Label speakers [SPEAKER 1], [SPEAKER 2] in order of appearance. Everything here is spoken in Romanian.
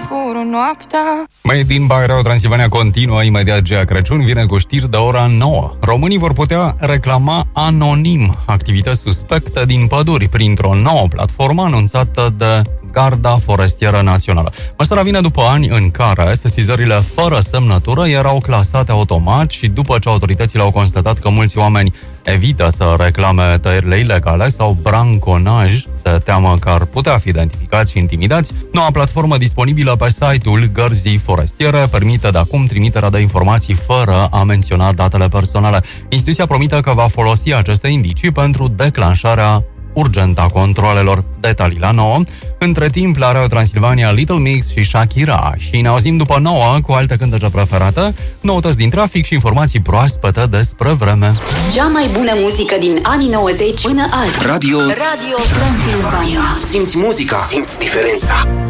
[SPEAKER 1] fură noaptea.
[SPEAKER 2] Made in Bairro, Transilvania continuă imediat Gea Crăciun, vine cu știri de ora 9. Românii vor putea reclama anonim activități suspecte din păduri printr-o nouă platformă anunțată de Garda Forestieră Națională. Măsura vine după ani în care sesizările fără semnătură erau clasate automat și după ce autoritățile au constatat că mulți oameni evită să reclame tăierile ilegale sau branconaj, de teamă că ar putea fi identificați și intimidați, noua platformă disponibilă pe site-ul Gărzii Forestiere permite de acum trimiterea de informații fără a menționa datele personale. Instituția promite că va folosi aceste indicii pentru declanșarea urgentă a controalelor. Detalii la 9. Între timp, la Radio Transilvania, Little Mix și Shakira. Și ne auzim după 9 cu alte cântece preferate, noutăți din trafic și informații proaspete despre vreme.
[SPEAKER 3] Cea mai bună muzică din anii 90 până azi.
[SPEAKER 4] Radio
[SPEAKER 3] Transilvania.
[SPEAKER 4] Simți muzica, simți diferența.